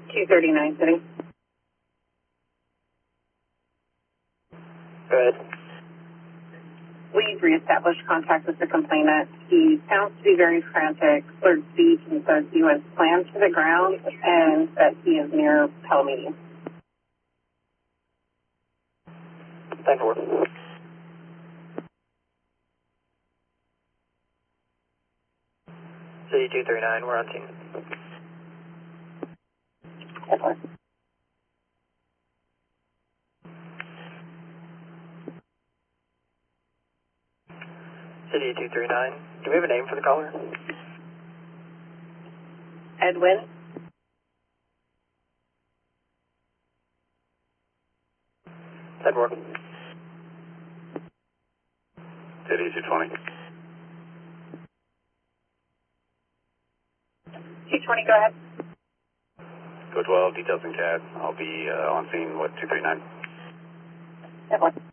239 City. Go ahead. We've reestablished contact with the complainant. He sounds to be very frantic, slurred speech, and says he was slammed to the ground and that he is near Palomini. 10-4. City 239, we're on scene. 10-4. City 239, do we have a name for the caller? Edwin. Edward. City 220. 220, go ahead. Go 12, details in CAD. I'll be on scene, 239? 10-4.